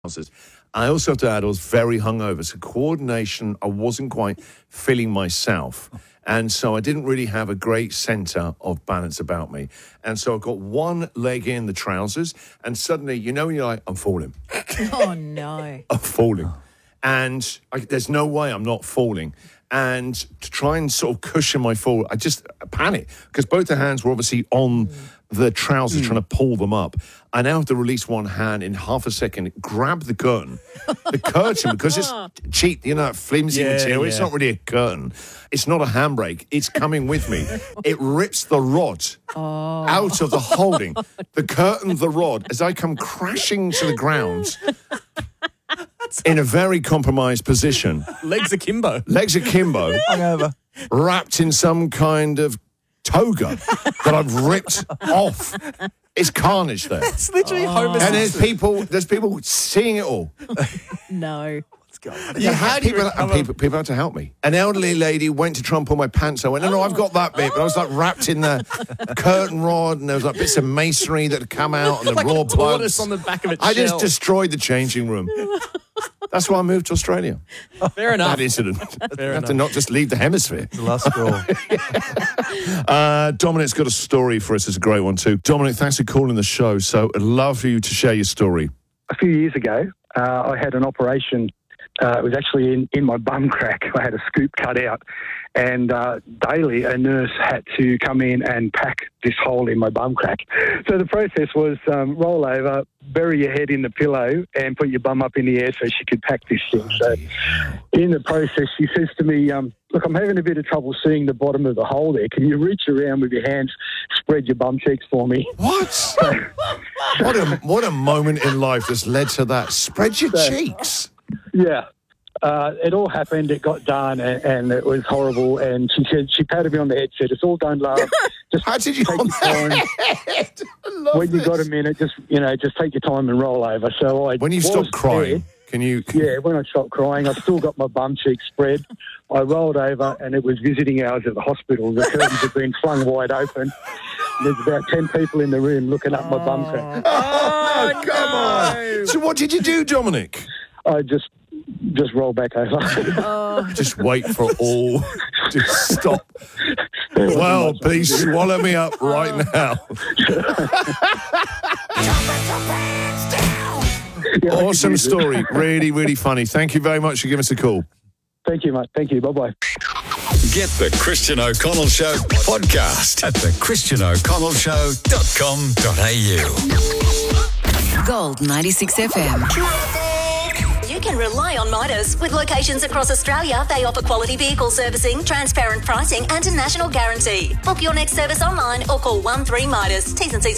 I also have to add, I was very hungover, so coordination, I wasn't quite feeling myself. And so I didn't really have a great centre of balance about me. And so I got one leg in the trousers, and suddenly, you know, when you're like, I'm falling. Oh, no. I'm falling. And there's no way I'm not falling. And to try and sort of cushion my fall, I just panicked because both the hands were obviously on the trousers trying to pull them up. I now have to release one hand in half a second, grab the curtain, because it's cheap, you know, that flimsy material. Yeah. It's not really a curtain. It's not a handbrake. It's coming with me. It rips the rod out of the holding. The curtain, the rod, as I come crashing to the ground in a very compromised position. Legs akimbo. Hungover. Wrapped in some kind of toga that I've ripped off. It's carnage there. It's literally Homer Simpson. And there's people seeing it all. No. People had to help me. An elderly lady went to try and pull my pants. I went, no, I've got that bit. But I was like wrapped in the curtain rod, and there was like bits of masonry that had come out, and the like raw a tortoise on the back of its I shell. just destroyed the changing room. That's why I moved to Australia. Fair enough. That incident. Fair have to not just leave the hemisphere. The last straw. Dominic's got a story for us. It's a great one too. Dominic, thanks for calling the show. So I'd love for you to share your story. A few years ago, I had an operation. It was actually in my bum crack. I had a scoop cut out, and daily a nurse had to come in and pack this hole in my bum crack. So the process was roll over, bury your head in the pillow, and put your bum up in the air so she could pack this thing. So in the process, she says to me, look, I'm having a bit of trouble seeing the bottom of the hole there. Can you reach around with your hands, spread your bum cheeks for me? What? What a moment in life that's led to that. Spread your cheeks. Yeah. It all happened, it got done, and it was horrible. And she said, she patted me on the head, said, it's all done, love. Just how did you take your time. When you got a minute, just take your time and roll over. So when you stopped crying, Yeah, when I stopped crying, I still got my bum cheeks spread. I rolled over, and it was visiting hours at the hospital. The curtains had been flung wide open. There's about 10 people in the room looking up my bum crack. Oh, come on. So what did you do, Dominic? I just roll back over. Just wait for all to stop. Well, please swallow me up right now. Awesome story. Really, really funny. Thank you very much for giving us a call. Thank you, mate. Thank you. Bye-bye. Get the Christian O'Connell Show podcast at thechristianoconnellshow.com.au. Gold 96 FM. You can rely on Midas. With locations across Australia, they offer quality vehicle servicing, transparent pricing and a national guarantee. Book your next service online or call 13 Midas. T's and C's